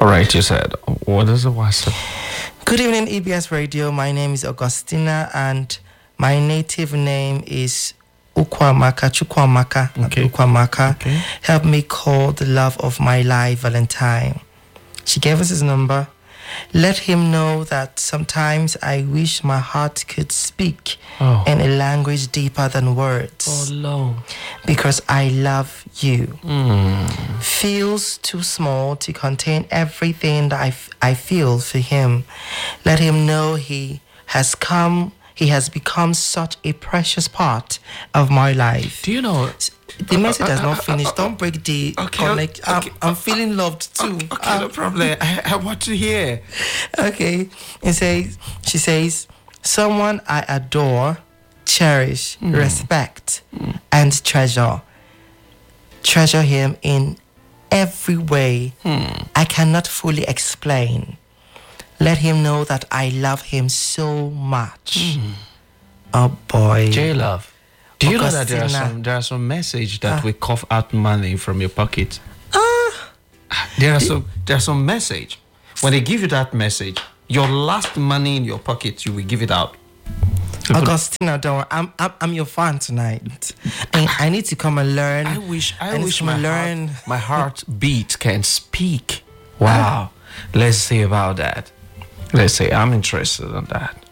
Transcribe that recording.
right, you said. What is the WhatsApp? Good evening, EBS Radio. My name is Augustina, and my native name is Chukwamaka. Okay. Ukwamaka. Okay. Help me call the love of my life, Valentine. She gave us his number. Let him know that sometimes I wish my heart could speak in a language deeper than words. Oh, Lord. Because I love you. Feels too small to contain everything that I feel for him. Let him know he has become such a precious part of my life. Do you know? The message has not finished. Don't break the connect. Okay. I'm feeling loved too. Okay, no problem. I want to hear. Okay. She says, someone I adore, cherish, respect, and treasure. Treasure him in every way I cannot fully explain. Let him know that I love him so much. Oh boy. J-Love. Do you know that Augustina. there are some message that will cough out money from your pocket? There are some message. When they give you that message, your last money in your pocket, you will give it out. Augustina, don't worry. I'm your fan tonight. I need to come and learn. I wish learn. my heartbeat can speak. Wow. Let's see about that. Let's see. I'm interested in that.